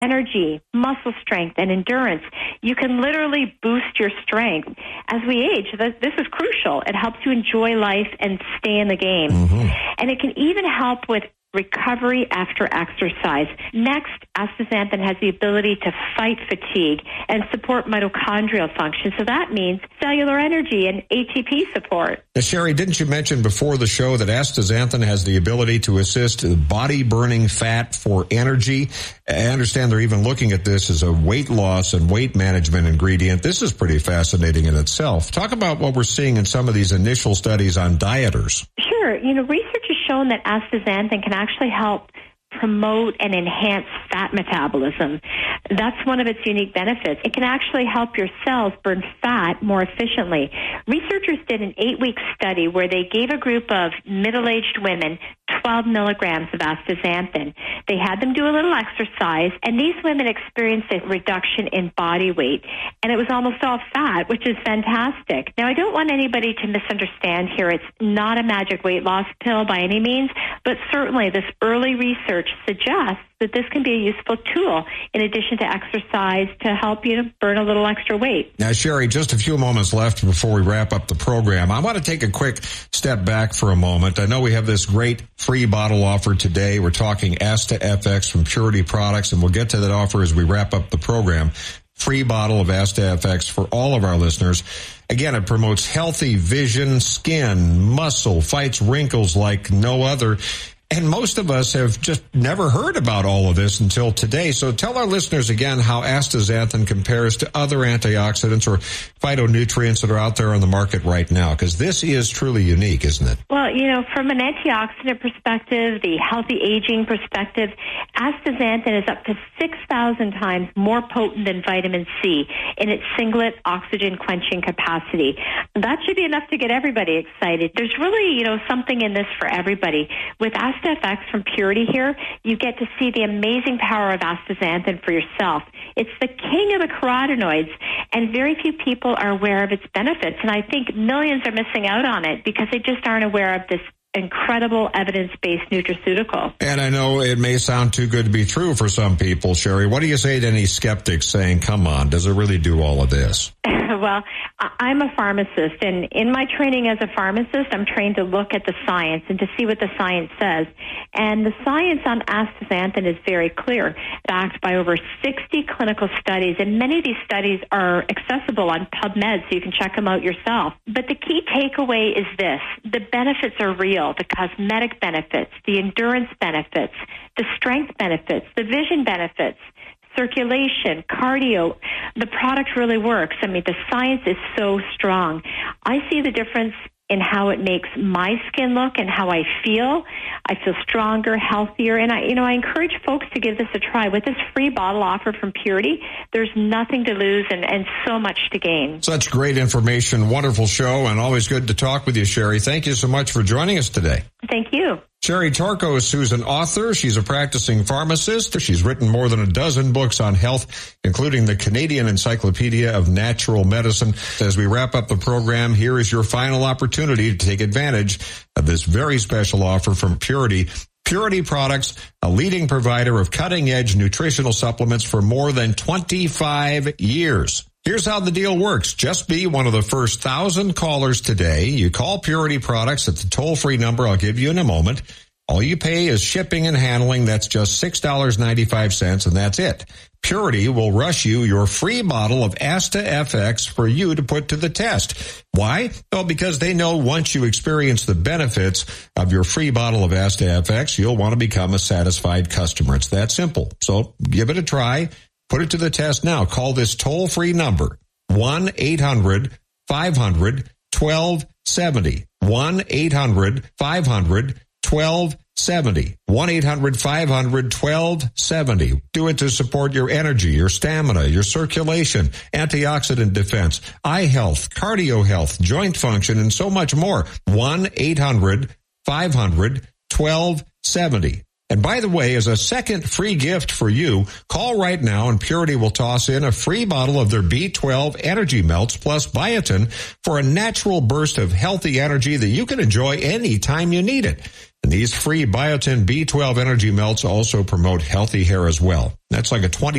energy, muscle strength, and endurance. You can literally boost your strength. As we age, this is crucial. It helps you enjoy life and stay in the game. Mm-hmm. And it can even help with recovery after exercise. Next, astaxanthin has the ability to fight fatigue and support mitochondrial function. So that means cellular energy and ATP support. Now, Sherry, didn't you mention before the show that astaxanthin has the ability to assist body-burning fat for energy? I understand they're even looking at this as a weight loss and weight management ingredient. This is pretty fascinating in itself. Talk about what we're seeing in some of these initial studies on dieters. Sure. Research has shown that astaxanthin can actually help promote and enhance fat metabolism. That's one of its unique benefits. It can actually help your cells burn fat more efficiently. Researchers did an 8-week study where they gave a group of middle-aged women 12 milligrams of astaxanthin. They had them do a little exercise, and these women experienced a reduction in body weight, and it was almost all fat, which is fantastic. Now, I don't want anybody to misunderstand here. It's not a magic weight loss pill by any means, but certainly this early research suggests that this can be a useful tool in addition to exercise to help you burn a little extra weight. Now, Sherry, just a few moments left before we wrap up the program. I want to take a quick step back for a moment. I know we have this great free bottle offer today. We're talking Asta FX from Purity Products, and we'll get to that offer as we wrap up the program. Free bottle of Asta FX for all of our listeners. Again, it promotes healthy vision, skin, muscle, fights wrinkles like no other. And most of us have just never heard about all of this until today. So tell our listeners again how astaxanthin compares to other antioxidants or phytonutrients that are out there on the market right now, because this is truly unique, isn't it? Well, from an antioxidant perspective, the healthy aging perspective, astaxanthin is up to 6,000 times more potent than vitamin C in its singlet oxygen quenching capacity. That should be enough to get everybody excited. There's really, something in this for everybody. With FX from Purity here, you get to see the amazing power of astaxanthin for yourself. It's the king of the carotenoids, and very few people are aware of its benefits, and I think millions are missing out on it because they just aren't aware of this incredible evidence-based nutraceutical. And I know it may sound too good to be true for some people, Sherry. What do you say to any skeptics saying, come on, does it really do all of this? Well, I'm a pharmacist, and in my training as a pharmacist, I'm trained to look at the science and to see what the science says. And the science on astaxanthin is very clear, backed by over 60 clinical studies, and many of these studies are accessible on PubMed, so you can check them out yourself. But the key takeaway is this: the benefits are real, the cosmetic benefits, the endurance benefits, the strength benefits, the vision benefits, circulation, cardio. The product really works. I mean, the science is so strong. I see the difference in how it makes my skin look and how I feel. I feel stronger, healthier, and I encourage folks to give this a try. With this free bottle offer from Purity, there's nothing to lose and so much to gain. Such great information, wonderful show, and always good to talk with you, Sherry. Thank you so much for joining us today. Thank you. Sherry Torkos, who's an author. She's a practicing pharmacist. She's written more than a dozen books on health, including the Canadian Encyclopedia of Natural Medicine. As we wrap up the program, here is your final opportunity to take advantage of this very special offer from Purity. Purity Products, a leading provider of cutting-edge nutritional supplements for more than 25 years. Here's how the deal works. Just be one of the first 1,000 callers today. You call Purity Products at the toll-free number I'll give you in a moment. All you pay is shipping and handling. That's just $6.95, and that's it. Purity will rush you your free bottle of Asta FX for you to put to the test. Why? Well, because they know once you experience the benefits of your free bottle of Asta FX, you'll want to become a satisfied customer. It's that simple. So give it a try. Put it to the test now. Call this toll-free number, 1-800-500-1270. 1-800-500-1270. 1-800-500-1270. Do it to support your energy, your stamina, your circulation, antioxidant defense, eye health, cardio health, joint function, and so much more. 1-800-500-1270. And by the way, as a second free gift for you, call right now and Purity will toss in a free bottle of their B12 Energy Melts plus biotin for a natural burst of healthy energy that you can enjoy anytime you need it. And these free biotin B12 Energy Melts also promote healthy hair as well. That's like a 20